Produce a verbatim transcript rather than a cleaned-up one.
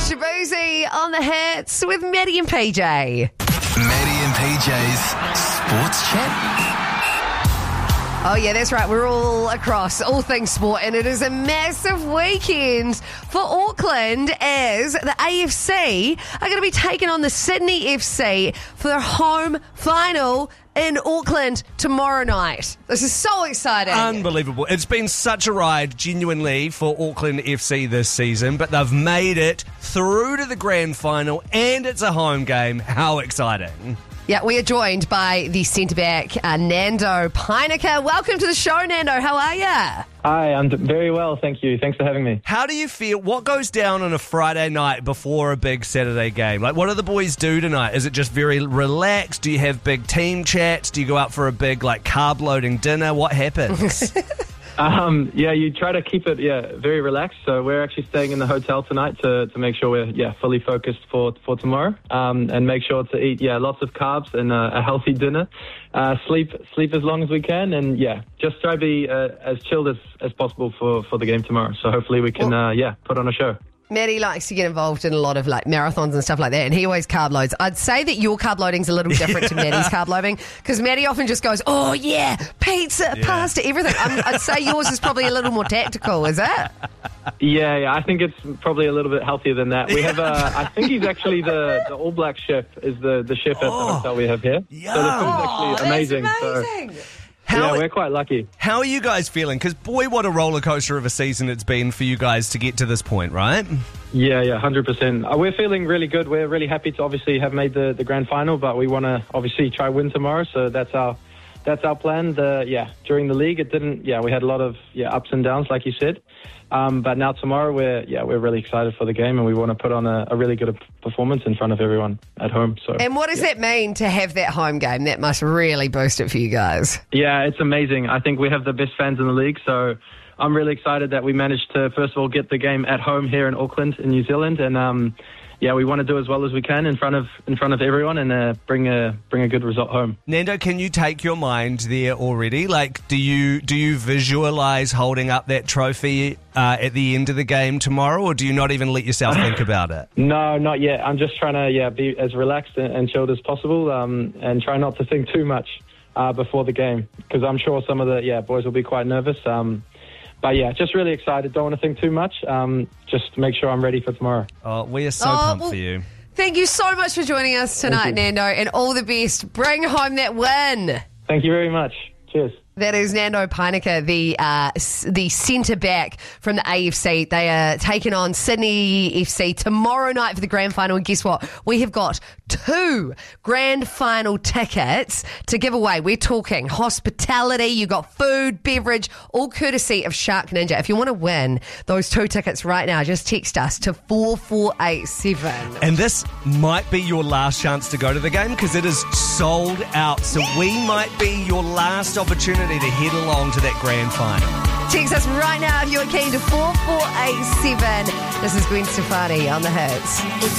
Shabuzi on the hits with Maddie and P J. Maddie and P J's Sports Chat. Oh yeah, that's right. We're all across all things sport, and it is a massive weekend for Auckland as the A F C are going to be taking on the Sydney F C for their home final in Auckland tomorrow night. This is so exciting. Unbelievable. It's been such a ride, genuinely, for Auckland F C this season, but they've made it through to the grand final, and it's a home game. How exciting. Yeah, we are joined by the centre-back, uh, Nando Peineke. Welcome to the show, Nando. How are you? Hi, I'm d- very well, thank you. Thanks for having me. How do you feel? What goes down on a Friday night before a big Saturday game? Like, what do the boys do tonight? Is it just very relaxed? Do you have big team chats? Do you go out for a big, like, carb-loading dinner? What happens? Um, yeah, you try to keep it, yeah, very relaxed. So we're actually staying in the hotel tonight to, to make sure we're, yeah, fully focused for, for tomorrow, um, and make sure to eat, yeah, lots of carbs and uh, a healthy dinner. Uh, sleep, sleep as long as we can, and yeah, just try to be uh, as chilled as, as possible for, for the game tomorrow. So hopefully we can, uh, yeah, put on a show. Maddie likes to get involved in a lot of like marathons and stuff like that, and he always carb loads. I'd say that your carb loading's a little different to Maddie's carb loading, because Maddie often just goes, oh yeah, pizza, Yeah. pasta, everything. I'm, I'd say yours is probably a little more tactical, is it? Yeah, yeah, I think it's probably a little bit healthier than that. We have, uh, I think he's actually the, the All Black chef, is the, the chef at Oh, the hotel we have here. yeah. So the food's Oh, actually amazing. that's So, amazing. How, yeah, we're quite lucky. how are you guys feeling? Because, boy, what a roller coaster of a season it's been for you guys to get to this point, right? Yeah, yeah, one hundred percent. Uh, we're feeling really good. We're really happy to obviously have made the, the grand final, but we want to obviously try win tomorrow, so that's our that's our plan. The, yeah, during the league, it didn't, yeah, we had a lot of yeah ups and downs, like you said. Um, but now tomorrow, we're yeah we're really excited for the game, and we want to put on a, a really good performance in front of everyone at home. So. And what does yeah. that mean to have that home game? That must really boost it for you guys. Yeah, it's amazing. I think we have the best fans in the league, so I'm really excited that we managed to, first of all, get the game at home here in Auckland, in New Zealand, and um, yeah, we want to do as well as we can in front of in front of everyone and uh, bring a bring a good result home. Nando, can you take your mind there already? Like, do you do you visualise holding up that trophy uh, at the end of the game tomorrow, or do you not even let yourself think about it? No, not yet. I'm just trying to yeah be as relaxed and, and chilled as possible, um, and try not to think too much uh, before the game, because I'm sure some of the yeah boys will be quite nervous. Um, But yeah, just really excited. Don't want to think too much. Um, just make sure I'm ready for tomorrow. Oh, we are so Oh, pumped well, for you. Thank you so much for joining us tonight, Nando, and all the best. Bring home that win. Thank you very much. Cheers. That is Nando Peineke, the uh, s- the centre back from the A F C. They are taking on Sydney F C tomorrow night for the grand final. And guess what? We have got two grand final tickets to give away. We're talking hospitality. You got food, beverage, all courtesy of Shark Ninja. If you want to win those two tickets right now, just text us to four four eight seven. And this might be your last chance to go to the game because it is sold out. So we might be your last opportunity to head along to that grand final. Text us right now if you're keen to four four eight seven. This is Gwen Stefani on the hits.